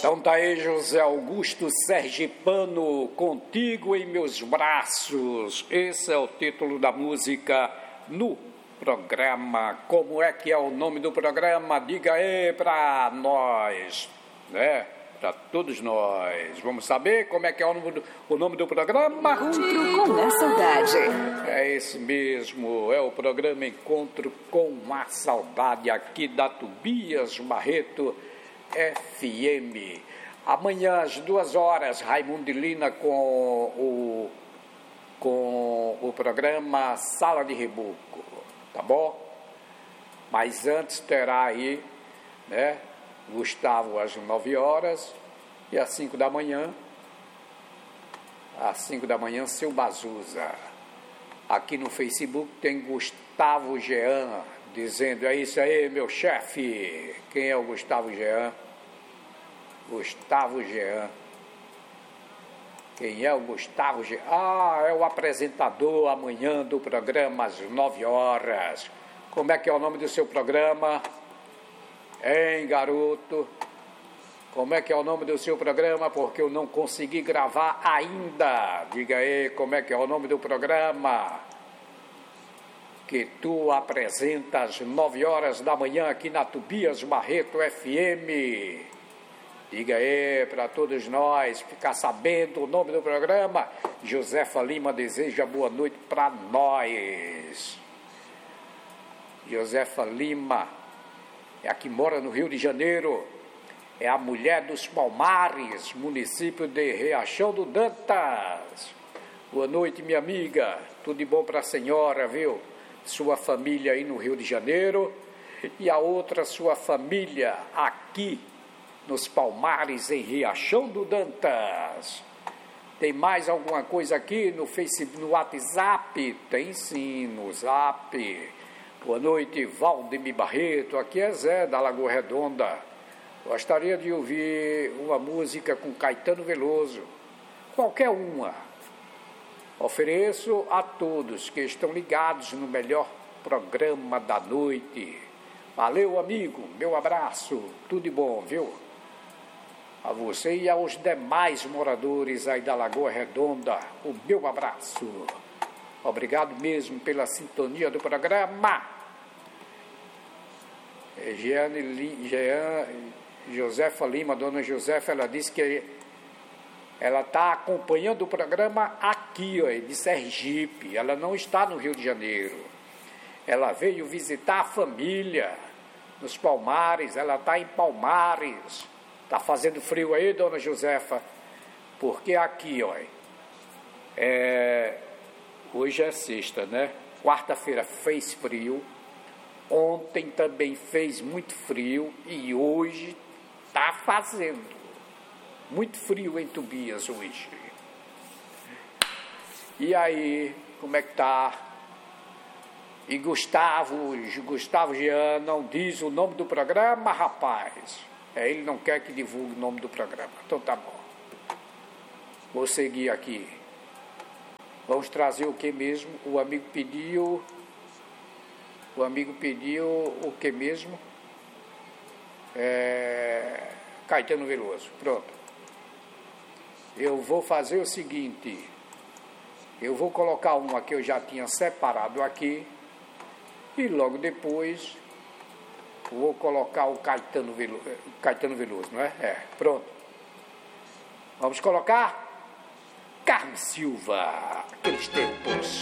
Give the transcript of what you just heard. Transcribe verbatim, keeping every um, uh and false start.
Então tá aí José Augusto Sergipano, Contigo em Meus Braços. Esse é o título da música no programa. Como é que é o nome do programa? Diga aí pra nós, né? Para todos nós. Vamos saber como é que é o nome do, o nome do programa? Encontro com a Saudade. É esse mesmo, é o programa Encontro com a Saudade, aqui da Tobias Barreto F M. Amanhã às duas horas, Raimundo Lina com o, com o programa Sala de Rebuco, tá bom? Mas antes terá aí, né, Gustavo às nove horas e às cinco da manhã, às cinco da manhã, seu Bazuza. Aqui no Facebook tem Gustavo Jean dizendo, é isso aí, meu chefe. Quem é o Gustavo Jean? Gustavo Jean. Quem é o Gustavo Jean? Ah, é o apresentador amanhã do programa às nove horas. Como é que é o nome do seu programa? Hein, garoto? Como é que é o nome do seu programa? Porque eu não consegui gravar ainda. Diga aí como é que é o nome do programa que tu apresenta às nove horas da manhã aqui na Tobias Barreto F M. Diga aí para todos nós ficar sabendo o nome do programa. Josefa Lima deseja boa noite para nós. Josefa Lima é a que mora no Rio de Janeiro, é a mulher dos Palmares, município de Riachão do Dantas. Boa noite, minha amiga, tudo de bom para a senhora, viu? Sua família aí no Rio de Janeiro e a outra sua família aqui nos Palmares, em Riachão do Dantas. Tem mais alguma coisa aqui no Facebook, no WhatsApp? Tem sim, no Zap. Boa noite, Valdemir Barreto, aqui é Zé da Lagoa Redonda. Gostaria de ouvir uma música com Caetano Veloso, qualquer uma. Ofereço a todos que estão ligados no melhor programa da noite. Valeu, amigo, meu abraço, tudo de bom, viu? A você e aos demais moradores aí da Lagoa Redonda, o meu abraço. Obrigado mesmo pela sintonia do programa. Jeane, Jean, Josefa Lima, dona Josefa, ela disse que ela está acompanhando o programa aqui, ó, de Sergipe. Ela não está no Rio de Janeiro. Ela veio visitar a família nos Palmares. Ela está em Palmares. Está fazendo frio aí, dona Josefa? Porque aqui, ó, é... hoje é sexta, né? Quarta-feira fez frio, ontem também fez muito frio e hoje está fazendo muito frio em Tobias hoje. E aí, como é que tá? E Gustavo, Gustavo Jean não diz o nome do programa, rapaz? É, ele não quer que divulgue o nome do programa. Então tá bom. Vou seguir aqui. Vamos trazer o que mesmo? O amigo pediu... O amigo pediu o que mesmo? É, Caetano Veloso. Pronto. Eu vou fazer o seguinte. Eu vou colocar uma que eu já tinha separado aqui. E logo depois... vou colocar o Caetano Veloso, Caetano Veloso, não é? É, pronto. Vamos colocar Carlos Silva, aqueles tempos.